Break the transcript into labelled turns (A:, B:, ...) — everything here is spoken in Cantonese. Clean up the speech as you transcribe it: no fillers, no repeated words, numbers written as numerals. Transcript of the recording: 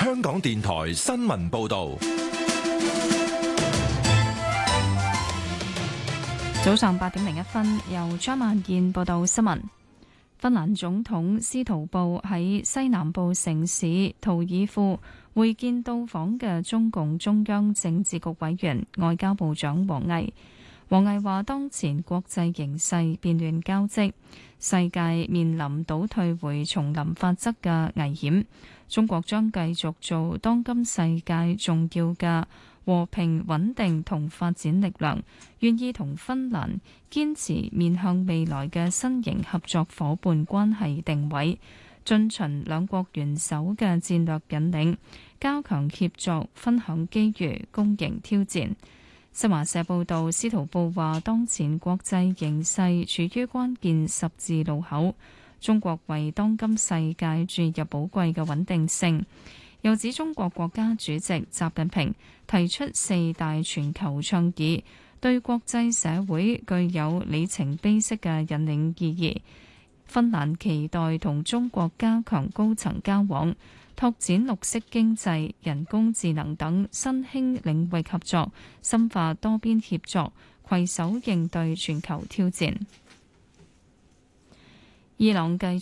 A: 香港電台新聞報道。
B: 早上8:01，由張曼燕報道新聞。芬蘭總統司徒布喺西南部城市圖爾庫會見到訪嘅中共中央政治局委員外交部長王毅。王毅話：當前國際形勢變亂交織，世界面臨倒退回叢林法則嘅危險。中國將繼續做當今世界重要嘅和平穩定同發展力量，願意同芬蘭堅持面向未來嘅新型合作夥伴關係定位，遵循兩國元首嘅戰略引領，加強協作，分享機遇，共迎挑戰。新華社報道，司徒布話：當前國際形勢處於關鍵十字路口，中國為當今世界注入寶貴嘅穩定性。又指中國國家主席習近平提出4大全球倡議，對國際社會具有里程碑式嘅引領意義。芬蘭期待同中國加強高層交往，拓展綠色經濟、人工智能等新興領域合作，深化多邊協作，攜手應對全球挑戰。伊朗繼